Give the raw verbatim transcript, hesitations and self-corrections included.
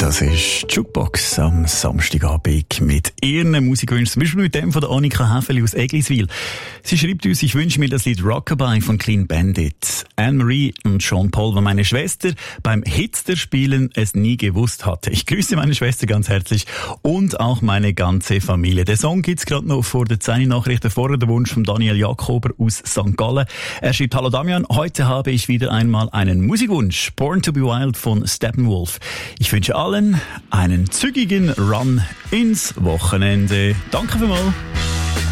Das ist Jukebox am Samstagabend mit ihren Musikwünschen, zum Beispiel mit dem von der Annika Häfeli aus Egliswil. Sie schreibt uns, ich wünsche mir das Lied Rockabye von Clean Bandit. Anne-Marie und Sean Paul, weil meine Schwester beim Hitster-Spielen es nie gewusst hatte. Ich grüße meine Schwester ganz herzlich und auch meine ganze Familie. Der Song gibt's gerade noch vor der zehn Nachrichten. Vorher der Wunsch von Daniel Jakober aus Sankt Gallen. Er schreibt, hallo Damian, heute habe ich wieder einmal einen Musikwunsch. Born to be Wild von Steppenwolf. Ich wünsche allen einen zügigen Run ins Wochenende. Danke vielmals.